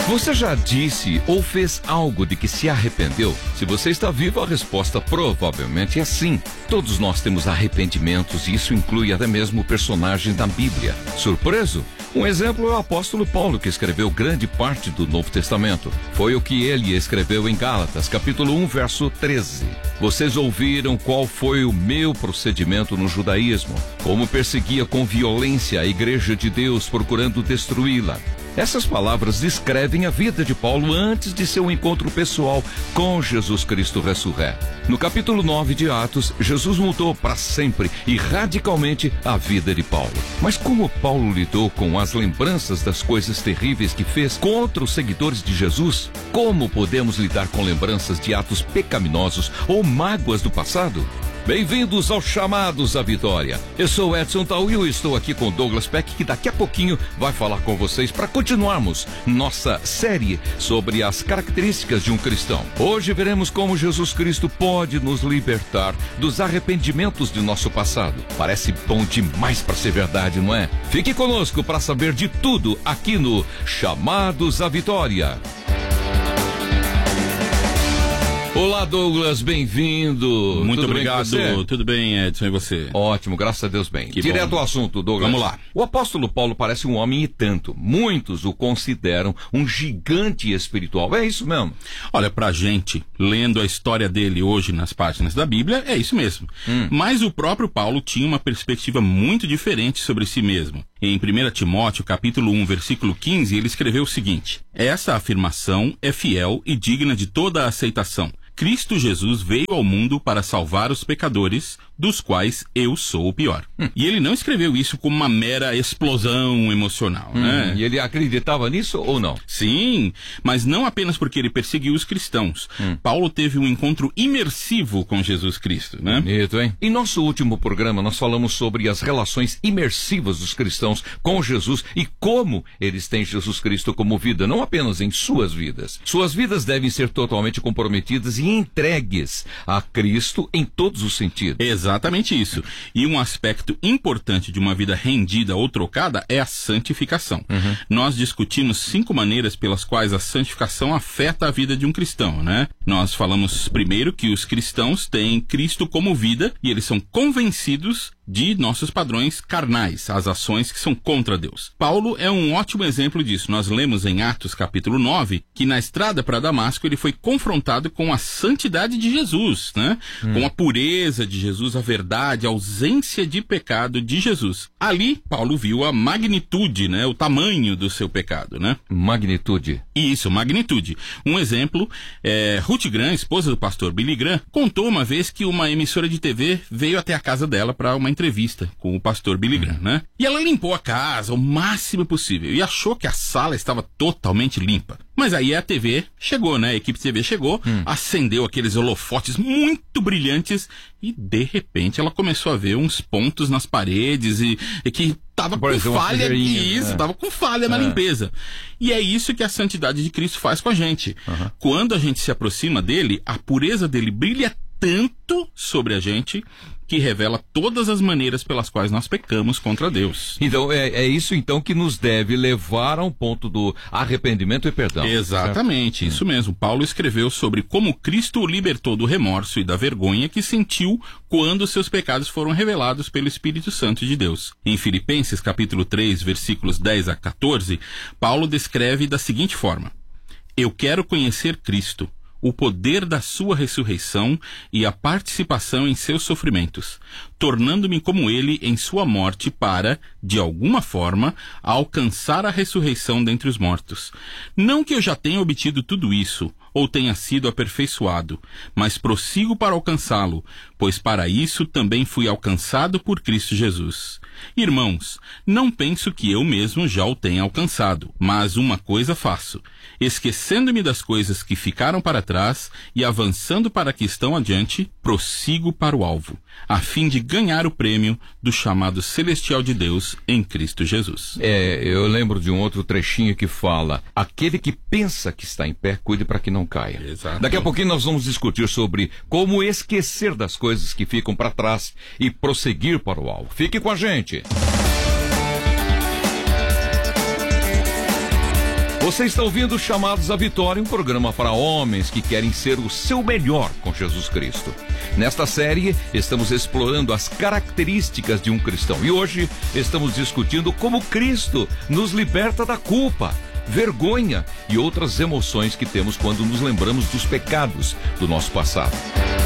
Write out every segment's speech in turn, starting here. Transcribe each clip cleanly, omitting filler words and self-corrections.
Você já disse ou fez algo de que se arrependeu? Se você está vivo, a resposta provavelmente é sim. Todos nós temos arrependimentos e isso inclui até mesmo personagens da Bíblia. Surpreso? Um exemplo é o apóstolo Paulo, que escreveu grande parte do Novo Testamento. Foi o que ele escreveu em Gálatas, capítulo 1, verso 13. Vocês ouviram qual foi o meu procedimento no judaísmo, como perseguia com violência a igreja de Deus, procurando destruí-la. Essas palavras descrevem a vida de Paulo antes de seu encontro pessoal com Jesus Cristo ressurreto. No capítulo 9 de Atos, Jesus mudou para sempre e radicalmente a vida de Paulo. Mas como Paulo lidou com as lembranças das coisas terríveis que fez contra os seguidores de Jesus? Como podemos lidar com lembranças de atos pecaminosos ou mágoas do passado? Bem-vindos aos Chamados à Vitória. Eu sou Edson Tauil e estou aqui com Douglas Peck, que daqui a pouquinho vai falar com vocês para continuarmos nossa série sobre as características de um cristão. Hoje veremos como Jesus Cristo pode nos libertar dos arrependimentos de nosso passado. Parece bom demais para ser verdade, não é? Fique conosco para saber de tudo aqui no Chamados à Vitória. Olá, Douglas, bem-vindo. Muito obrigado. Tudo bem, Edson, e você? Ótimo, graças a Deus bem. Que Direto bom. ao assunto, Douglas. Vamos lá. O apóstolo Paulo parece um homem e tanto. Muitos o consideram um gigante espiritual. É isso mesmo? Olha, pra gente, lendo a história dele hoje nas páginas da Bíblia, é isso mesmo. Mas o próprio Paulo tinha uma perspectiva muito diferente sobre si mesmo. Em 1 Timóteo, capítulo 1, versículo 15, ele escreveu o seguinte: essa afirmação é fiel e digna de toda a aceitação. Cristo Jesus veio ao mundo para salvar os pecadores, dos quais eu sou o pior. E ele não escreveu isso como uma mera explosão emocional, né? E ele acreditava nisso ou não? Sim, mas não apenas porque ele perseguiu os cristãos. Paulo teve um encontro imersivo com Jesus Cristo, né? Bonito, hein? Em nosso último programa, nós falamos sobre as relações imersivas dos cristãos com Jesus e como eles têm Jesus Cristo como vida, não apenas em suas vidas. Suas vidas devem ser totalmente comprometidas e entregues a Cristo em todos os sentidos. Exatamente isso. E um aspecto importante de uma vida rendida ou trocada é a santificação. Nós discutimos 5 maneiras pelas quais a santificação afeta a vida de um cristão, né? Nós falamos primeiro que os cristãos têm Cristo como vida e eles são convencidos de nossos padrões carnais, as ações que são contra Deus. Paulo é um ótimo exemplo disso. Nós lemos em Atos capítulo 9 que na estrada para Damasco ele foi confrontado com a santidade de Jesus, né? Com a pureza de Jesus, a verdade, a ausência de pecado de Jesus. Ali, Paulo viu a magnitude, né? O tamanho do seu pecado, né? Magnitude. Isso, magnitude. Um exemplo, Ruth Graham, esposa do pastor Billy Graham, contou uma vez que uma emissora de TV veio até a casa dela para uma entrevista com o pastor Billy Graham, né? E ela limpou a casa o máximo possível e achou que a sala estava totalmente limpa. Mas aí a TV chegou, né? A equipe de TV chegou, acendeu aqueles holofotes muito brilhantes e, de repente, ela começou a ver uns pontos nas paredes e que tava com falha, tava com falha na limpeza. E é isso que a santidade de Cristo faz com a gente. Quando a gente se aproxima dele, a pureza dele brilha tanto sobre a gente que revela todas as maneiras pelas quais nós pecamos contra Deus. Então, é isso então que nos deve levar a um ponto do arrependimento e perdão. Exatamente, certo? Isso mesmo. Paulo escreveu sobre como Cristo o libertou do remorso e da vergonha que sentiu quando seus pecados foram revelados pelo Espírito Santo de Deus. Em Filipenses capítulo 3, versículos 10 a 14, Paulo descreve da seguinte forma: eu quero conhecer Cristo, o poder da sua ressurreição e a participação em seus sofrimentos, tornando-me como ele em sua morte para, de alguma forma, alcançar a ressurreição dentre os mortos. Não que eu já tenha obtido tudo isso, ou tenha sido aperfeiçoado, mas prossigo para alcançá-lo, pois para isso também fui alcançado por Cristo Jesus. Irmãos, não penso que eu mesmo já o tenha alcançado, mas uma coisa faço, esquecendo-me das coisas que ficaram para trás e avançando para que estão adiante, prossigo para o alvo, a fim de ganhar o prêmio do chamado celestial de Deus em Cristo Jesus. Eu lembro de um outro trechinho que fala: aquele que pensa que está em pé, cuide para que não caia. Exato. Daqui a pouquinho nós vamos discutir sobre como esquecer das coisas que ficam para trás e prosseguir para o alvo. Fique com a gente. Você está ouvindo Chamados à Vitória, um programa para homens que querem ser o seu melhor com Jesus Cristo. Nesta série, estamos explorando as características de um cristão. E hoje, estamos discutindo como Cristo nos liberta da culpa, vergonha e outras emoções que temos quando nos lembramos dos pecados do nosso passado.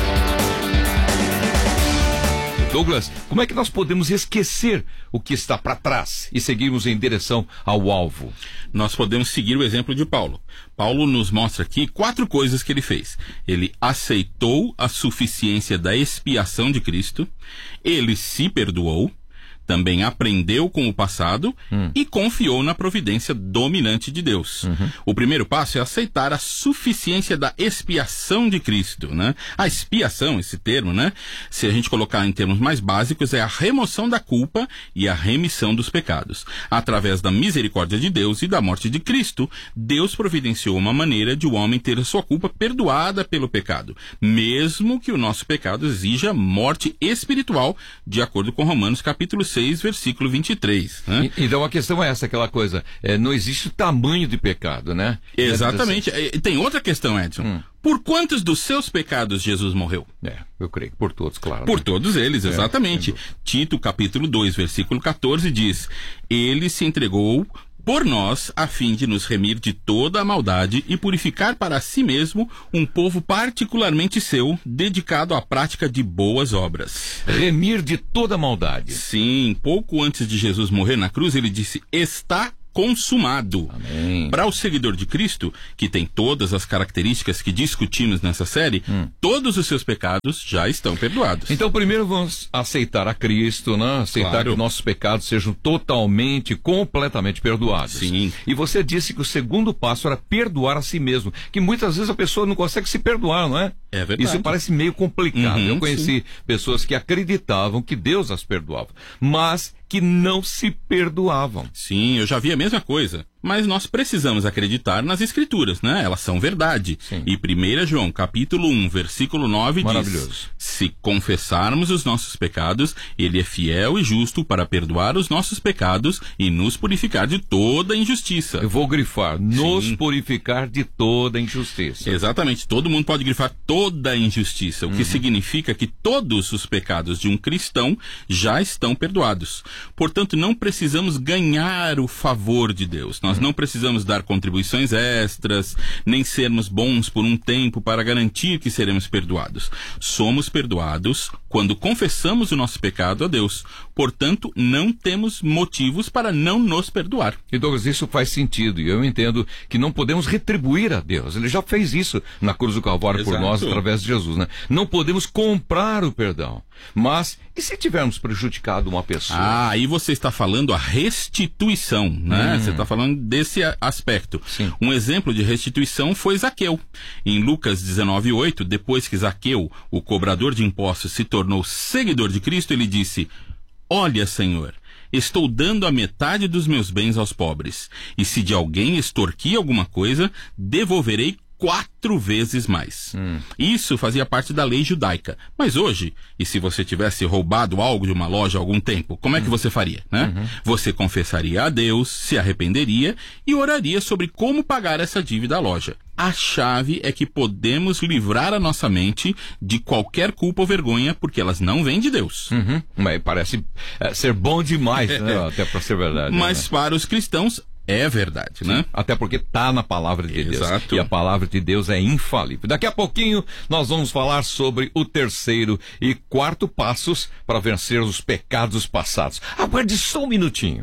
Douglas, como é que nós podemos esquecer o que está para trás e seguirmos em direção ao alvo? Nós podemos seguir o exemplo de Paulo. Paulo nos mostra aqui 4 coisas que ele fez. Ele aceitou a suficiência da expiação de Cristo, ele se perdoou, também aprendeu com o passado e confiou na providência dominante de Deus. O primeiro passo é aceitar a suficiência da expiação de Cristo, né? A expiação, esse termo, né? Se a gente colocar em termos mais básicos, é a remoção da culpa e a remissão dos pecados. Através da misericórdia de Deus e da morte de Cristo, Deus providenciou uma maneira de o homem ter a sua culpa perdoada pelo pecado, mesmo que o nosso pecado exija morte espiritual, de acordo com Romanos capítulo 6, versículo 23. Né? Então a questão é essa, aquela coisa, não existe o tamanho de pecado, né? Exatamente. Tem outra questão, Edson. Por quantos dos seus pecados Jesus morreu? Eu creio que por todos, claro. Por todos eles, exatamente. Tito capítulo 2, versículo 14 diz: Ele se entregou por nós, a fim de nos remir de toda a maldade e purificar para si mesmo um povo particularmente seu, dedicado à prática de boas obras. Remir de toda a maldade. Sim, pouco antes de Jesus morrer na cruz, ele disse: está consumado. Amém. Para o seguidor de Cristo, que tem todas as características que discutimos nessa série, todos os seus pecados já estão perdoados. Então, primeiro vamos aceitar a Cristo, né? Aceitar que nossos pecados sejam totalmente, completamente perdoados. Sim. E você disse que o segundo passo era perdoar a si mesmo, que muitas vezes a pessoa não consegue se perdoar, não é? É verdade. Isso parece meio complicado. Eu conheci pessoas que acreditavam que Deus as perdoava, mas que não se perdoavam. Sim, eu já vi a mesma coisa. Mas nós precisamos acreditar nas Escrituras, né? Elas são verdade. Sim. E 1 João, capítulo 1, versículo 9 diz: se confessarmos os nossos pecados, Ele é fiel e justo para perdoar os nossos pecados e nos purificar de toda injustiça. Eu vou grifar, nos purificar de toda injustiça. Exatamente, todo mundo pode grifar toda injustiça, o que significa que todos os pecados de um cristão já estão perdoados. Portanto, não precisamos ganhar o favor de Deus. Nós não precisamos dar contribuições extras, nem sermos bons por um tempo para garantir que seremos perdoados. Somos perdoados quando confessamos o nosso pecado a Deus. Portanto, não temos motivos para não nos perdoar. E Douglas, isso faz sentido. E eu entendo que não podemos retribuir a Deus. Ele já fez isso na cruz do Calvário por nós, através de Jesus, né? Não podemos comprar o perdão. Mas, e se tivermos prejudicado uma pessoa? Aí você está falando a restituição, né? Você está falando desse aspecto. Sim. Um exemplo de restituição foi Zaqueu. Em Lucas 19:8, depois que Zaqueu, o cobrador de impostos, se tornou seguidor de Cristo, ele disse: olha, Senhor, estou dando a metade dos meus bens aos pobres, e se de alguém extorquir alguma coisa, devolverei 4 vezes mais. Isso fazia parte da lei judaica. Mas hoje, e se você tivesse roubado algo de uma loja há algum tempo, como é que você faria, né? Você confessaria a Deus, se arrependeria e oraria sobre como pagar essa dívida à loja. A chave é que podemos livrar a nossa mente de qualquer culpa ou vergonha, porque elas não vêm de Deus. Mas parece ser bom demais, né? Até para ser verdade. Mas para os cristãos, é verdade, né? Até porque está na palavra de Deus. Exato. E a palavra de Deus é infalível. Daqui a pouquinho nós vamos falar sobre o terceiro e quarto passos para vencer os pecados passados. Aguarde só um minutinho.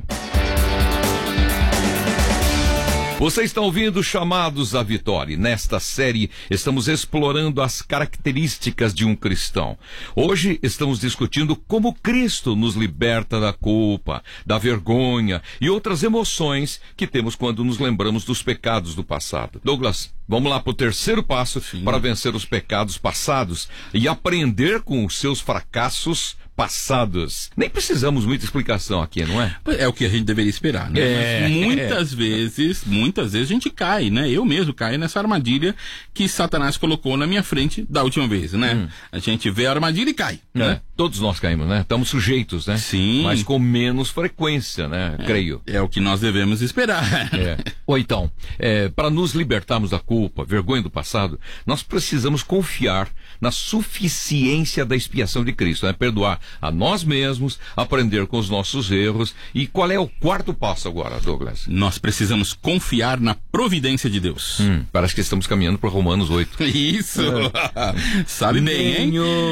Você está ouvindo Chamados à Vitória. Nesta série, estamos explorando as características de um cristão. Hoje, estamos discutindo como Cristo nos liberta da culpa, da vergonha e outras emoções que temos quando nos lembramos dos pecados do passado. Douglas, vamos lá para o terceiro passo para vencer os pecados passados e aprender com os seus fracassos passados. Nem precisamos muita explicação aqui, não é? É o que a gente deveria esperar, né? Mas muitas vezes a gente cai, né? Eu mesmo caio nessa armadilha que Satanás colocou na minha frente da última vez, né? A gente vê a armadilha e cai, né? Todos nós caímos, né? Estamos sujeitos, né? Sim. Mas com menos frequência, né? Creio. É o que nós devemos esperar. Ou então, para nos libertarmos da culpa, vergonha do passado, nós precisamos confiar na suficiência da expiação de Cristo, né? Perdoar a nós mesmos, aprender com os nossos erros. E qual é o quarto passo agora, Douglas? Nós precisamos confiar na providência de Deus. Parece que estamos caminhando para Romanos 8. Isso! Sabe bem, hein?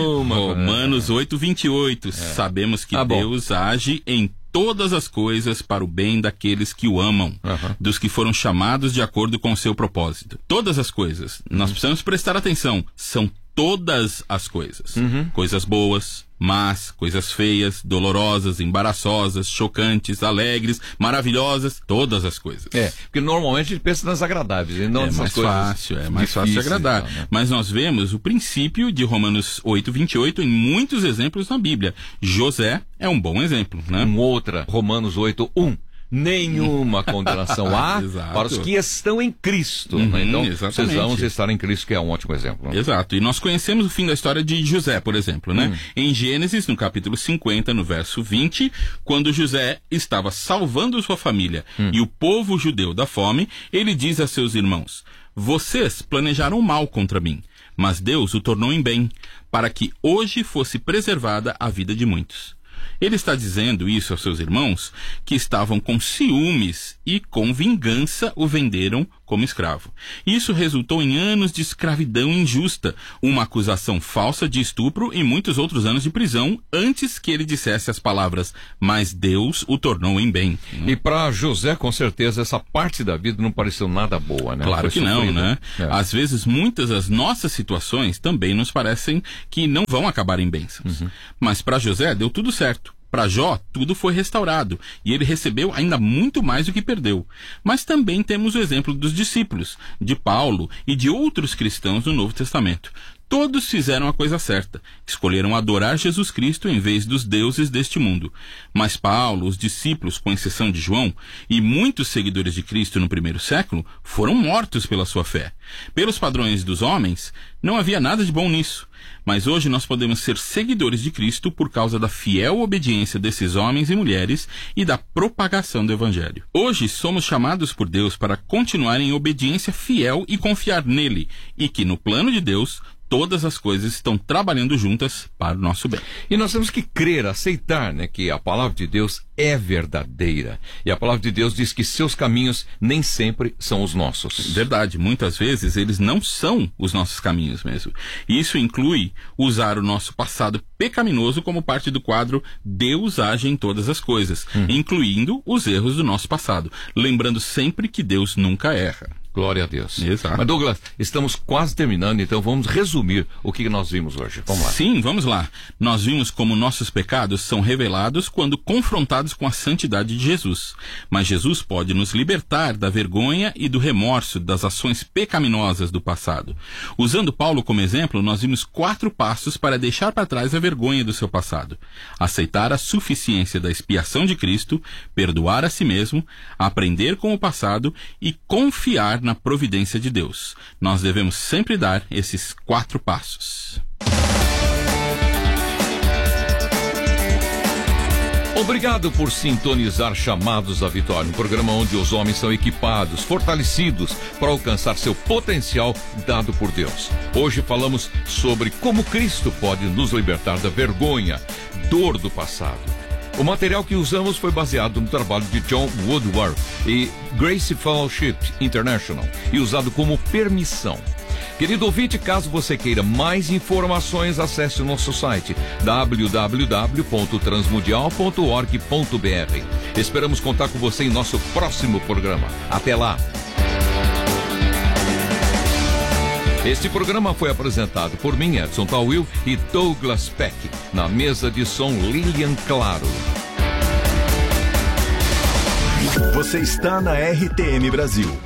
Romanos 8, 28. Sabemos que Deus age em todas as coisas para o bem daqueles que o amam, dos que foram chamados de acordo com o seu propósito. Todas as coisas. Nós precisamos prestar atenção. São todas as coisas. Coisas boas, más, coisas feias, dolorosas, embaraçosas, chocantes, alegres, maravilhosas, todas as coisas. Porque normalmente a gente pensa nas agradáveis, e não nessas coisas. É mais fácil de agradar. Então, né? Mas nós vemos o princípio de Romanos 8, 28 em muitos exemplos na Bíblia. José é um bom exemplo, né? Outra, Romanos 8, 1. Nenhuma condenação há para os que estão em Cristo. Né? Então, precisamos estar em Cristo, que é um ótimo exemplo. Né? Exato. E nós conhecemos o fim da história de José, por exemplo, né? Em Gênesis, no capítulo 50, no verso 20, quando José estava salvando sua família e o povo judeu da fome, ele diz a seus irmãos: vocês planejaram mal contra mim, mas Deus o tornou em bem, para que hoje fosse preservada a vida de muitos. Ele está dizendo isso aos seus irmãos que estavam com ciúmes e com vingança o venderam como escravo. Isso resultou em anos de escravidão injusta, uma acusação falsa de estupro e muitos outros anos de prisão antes que ele dissesse as palavras: mas Deus o tornou em bem. E para José, com certeza, essa parte da vida não pareceu nada boa, né? Claro que não, né? Às vezes, muitas das nossas situações também nos parecem que não vão acabar em bênçãos. Mas para José deu tudo certo. Para Jó, tudo foi restaurado e ele recebeu ainda muito mais do que perdeu. Mas também temos o exemplo dos discípulos, de Paulo e de outros cristãos do Novo Testamento. Todos fizeram a coisa certa. Escolheram adorar Jesus Cristo em vez dos deuses deste mundo. Mas Paulo, os discípulos, com exceção de João, e muitos seguidores de Cristo no primeiro século, foram mortos pela sua fé. Pelos padrões dos homens, não havia nada de bom nisso. Mas hoje nós podemos ser seguidores de Cristo por causa da fiel obediência desses homens e mulheres e da propagação do Evangelho. Hoje somos chamados por Deus para continuar em obediência fiel e confiar nele, e que no plano de Deus todas as coisas estão trabalhando juntas para o nosso bem. E nós temos que crer, aceitar, né, que a palavra de Deus é verdadeira. E a palavra de Deus diz que seus caminhos nem sempre são os nossos. Verdade, muitas vezes eles não são os nossos caminhos mesmo. E isso inclui usar o nosso passado pecaminoso como parte do quadro Deus age em todas as coisas, incluindo os erros do nosso passado, lembrando sempre que Deus nunca erra. Glória a Deus. Exato. Mas Douglas, estamos quase terminando, então vamos resumir o que nós vimos hoje. Vamos lá. Sim, vamos lá. Nós vimos como nossos pecados são revelados quando confrontados com a santidade de Jesus. Mas Jesus pode nos libertar da vergonha e do remorso das ações pecaminosas do passado. Usando Paulo como exemplo, nós vimos 4 passos para deixar para trás a vergonha do seu passado. Aceitar a suficiência da expiação de Cristo, perdoar a si mesmo, aprender com o passado e confiar na providência de Deus. Nós devemos sempre dar esses 4 passos. Obrigado por sintonizar Chamados à Vitória, um programa onde os homens são equipados, fortalecidos para alcançar seu potencial dado por Deus. Hoje falamos sobre como Cristo pode nos libertar da vergonha, dor do passado. O material que usamos foi baseado no trabalho de John Woodward e Grace Fellowship International e usado como permissão. Querido ouvinte, caso você queira mais informações, acesse o nosso site www.transmundial.org.br. Esperamos contar com você em nosso próximo programa. Até lá! Este programa foi apresentado por mim, Edson Tawil, e Douglas Peck. Na mesa de som, Lilian Claro. Você está na RTM Brasil.